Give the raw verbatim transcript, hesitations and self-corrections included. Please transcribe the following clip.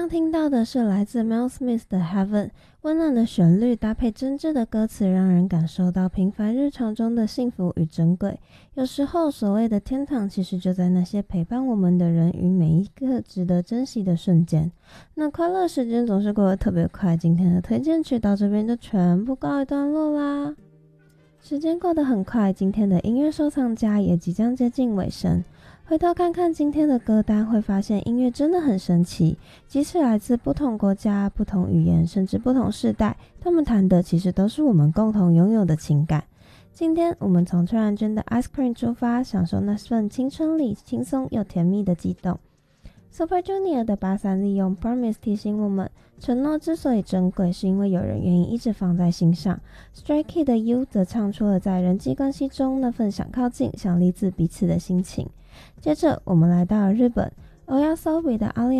刚听到的是来自 Mel Smith 的 Heaven， 温暖的旋律搭配真挚的歌词，让人感受到平凡日常中的幸福与珍贵。有时候所谓的天堂，其实就在那些陪伴我们的人与每一个值得珍惜的瞬间。那快乐时间总是过得特别快，今天的推荐曲到这边就全部告一段落啦。时间过得很快，今天的音乐收藏家也即将接近尾声。回头看看今天的歌单，会发现音乐真的很神奇，即使来自不同国家、不同语言，甚至不同世代，他们谈的其实都是我们共同拥有的情感。今天我们从崔然娟的 Ice Cream 出发，享受那份青春里轻松又甜蜜的悸动。Super Junior 的八三利用 Promise 提醒我们，承诺之所以珍贵，是因为有人愿意一直放在心上。Stray Kids 的 You 则唱出了在人际关系中那份想靠近、想理解彼此的心情。接着我们来到了日本，欧亚 Sobi 的阿丽